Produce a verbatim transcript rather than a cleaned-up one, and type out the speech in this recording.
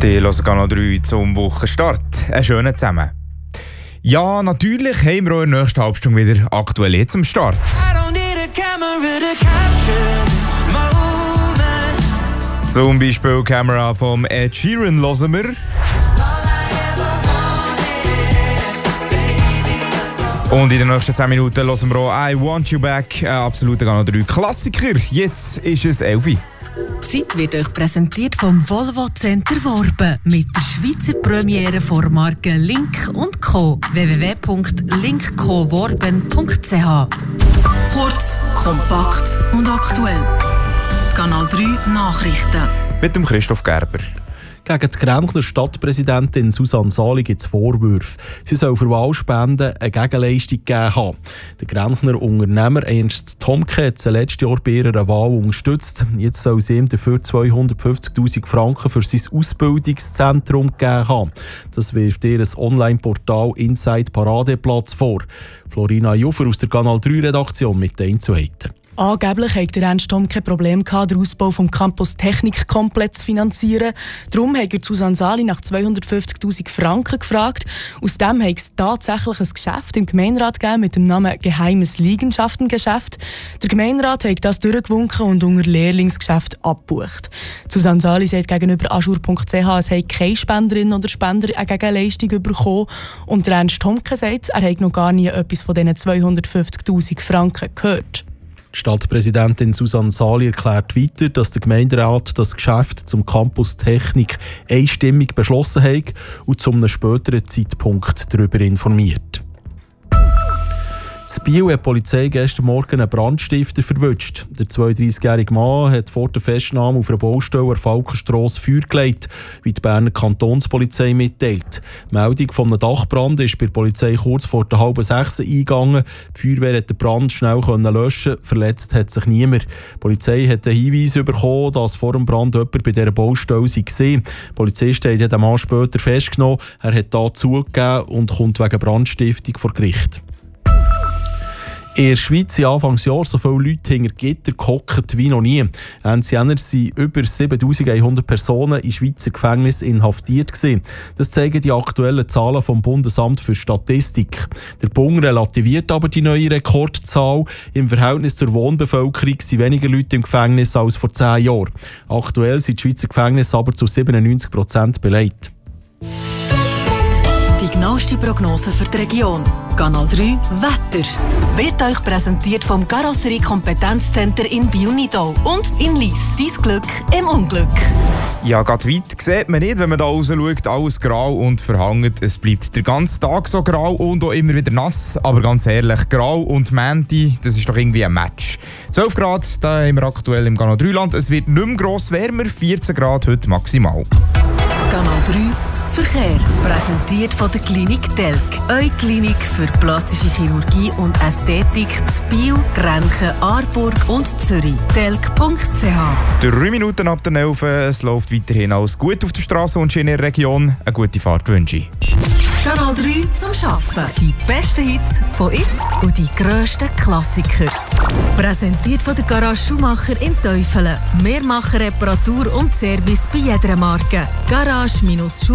Die hören Kanal drei zum Wochenstart. Einen schönen zusammen. Ja, natürlich haben wir auch in der nächsten Halbstunde wieder aktuell jetzt am Start. Zum Beispiel Camera vom Ed Sheeran hören wir. Und in den nächsten zehn Minuten hören wir auch I Want You Back, ein absoluter Kanal drei Klassiker. Jetzt ist es elf Uhr. Die Zeit wird euch präsentiert vom Volvo Center Worben mit der Schweizer Premiere von Marken Link und Co. w w w punkt link co worben punkt c h. Kurz, kompakt und aktuell. Kanal drei Nachrichten. Mit dem Christoph Gerber. Gegen die Grenchner Stadtpräsidentin Susanne Sali gibt es Vorwürfe. Sie soll für Wahlspenden eine Gegenleistung gegeben haben. Der Grenchner Unternehmer Ernst Tomke hat sie letztes Jahr bei ihrer Wahl unterstützt. Jetzt soll sie ihm dafür zweihundertfünfzigtausend Franken für sein Ausbildungszentrum gegeben haben. Das wirft ihr das Online-Portal Inside Paradeplatz vor. Florina Juffer aus der Kanal drei Redaktion mit den Einzelheiten. Angeblich hat Ernst Tomke Problem gehabt, den Ausbau des Campus Technik komplett zu finanzieren. Darum hat er Susanne Sali nach zweihundertfünfzigtausend Franken gefragt. Aus dem hat es tatsächlich ein Geschäft im Gemeinderat gegeben mit dem Namen Geheimes Liegenschaftengeschäft. Der Gemeinderat hat das durchgewunken und unter Lehrlingsgeschäft abgebucht. Susanne Sali sagt gegenüber ajour punkt c h, es habe keine Spenderin oder Spender eine Gegenleistung bekommen. Und Ernst Tomke sagt, er habe noch gar nie etwas von diesen zweihundertfünfzigtausend Franken gehört. Die Stadtpräsidentin Susanne Sali erklärt weiter, dass der Gemeinderat das Geschäft zum Campus Technik einstimmig beschlossen hat und zu einem späteren Zeitpunkt darüber informiert. In Biel hat die Polizei gestern Morgen einen Brandstifter verwünscht. Der zweiunddreißigjährige Mann hat vor der Festnahme auf einer Baustelle an Falkenstrasse Feuer gelegt, wie die Berner Kantonspolizei mitteilt. Die Meldung von einem Dachbrand ist bei der Polizei kurz vor der halben sechs eingegangen. Die Feuerwehr konnte den Brand schnell löschen, verletzt hat sich niemand. Die Polizei hat den Hinweis bekommen, dass vor dem Brand jemand bei dieser Baustelle war. Die Polizei hat den Mann später festgenommen. Er hat da zugegeben und kommt wegen Brandstiftung vor Gericht. In der Schweiz sind Anfangsjahr so viele Leute hinter Gitter gehockt wie noch nie. Ende Januar waren über siebentausendeinhundert Personen in Schweizer Gefängnissen inhaftiert gewesen. Das zeigen die aktuellen Zahlen vom Bundesamt für Statistik. Der Bund relativiert aber die neue Rekordzahl. Im Verhältnis zur Wohnbevölkerung sind weniger Leute im Gefängnis als vor zehn Jahren. Aktuell sind die Schweizer Gefängnisse aber zu siebenundneunzig Prozent belegt. Die genaueste Prognose für die Region. Kanal drei Wetter. Wird euch präsentiert vom Karosserie-Kompetenzcenter in Biel-Nidau und in Lyss. Dein Glück im Unglück. Ja, geht weit sieht man nicht, wenn man da raus schaut. Alles grau und verhangen. Es bleibt den ganzen Tag so grau und auch immer wieder nass. Aber ganz ehrlich, grau und Mänti, das ist doch irgendwie ein Match. zwölf Grad, da haben wir aktuell im Kanal drei Land. Es wird nicht mehr gross wärmer, vierzehn Grad heute maximal. Kanal drei Verkehr. Präsentiert von der Klinik Telk. Eure Klinik für plastische Chirurgie und Ästhetik zu Biel, Grenchen, Aarburg und Zürich. telk punkt c h. Drei Minuten ab der elf. Es läuft weiterhin alles gut auf der Straße und in der Region. Eine gute Fahrt wünsche ich. Kanal drei zum Arbeiten. Die besten Hits von jetzt und die grössten Klassiker. Präsentiert von der Garage Schumacher in Teufelen. Wir machen Reparatur und Service bei jeder Marke. Garage-Schumacher